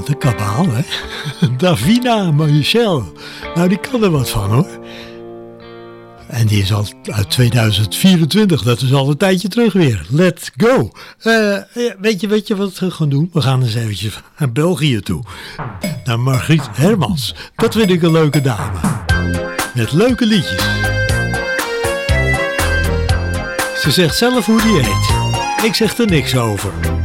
de kabaal, hè? Davina Michel. Nou, die kan er wat van, hoor. En die is al uit 2024, dat is al een tijdje terug weer. Let's go. Weet je wat we gaan doen? We gaan eens eventjes naar België toe. Naar Margriet Hermans. Dat vind ik een leuke dame. Met leuke liedjes. Ze zegt zelf hoe die heet. Ik zeg er niks over.